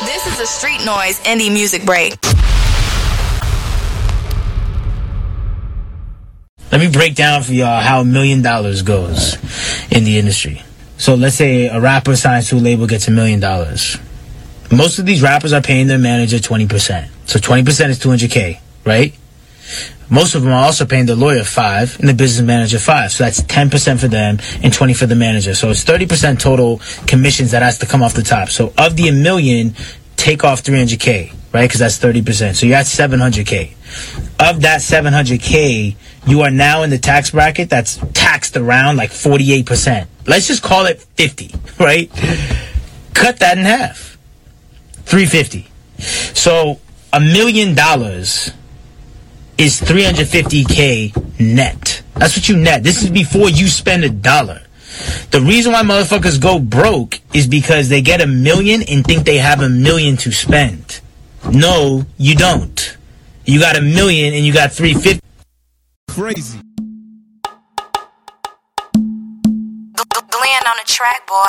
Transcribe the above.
This is a Street Noise indie music break. Let me break down for y'all how $1 million goes in the industry. So let's say a rapper signs to a label, gets $1 million. Most of these rappers are paying their manager 20%. So 20% is $200K, right? Most of them are also paying the lawyer $5 and the business manager $5. So that's 10% for them and 20% for the manager. So it's 30% total commissions that has to come off the top. So of the $1 million, take off $300K, right? Because that's 30%. So you're at $700K. Of that $700K, you are now in the tax bracket that's taxed around like 48%. Let's just call it 50, right? Cut that in half. $350. So $1 million is $350K net. That's what you net. This is before you spend $1. The reason why motherfuckers go broke is because they get $1 million and think they have $1 million to spend. No, you don't. You got $1 million and you got $350. Crazy. Glenn on the track, boy.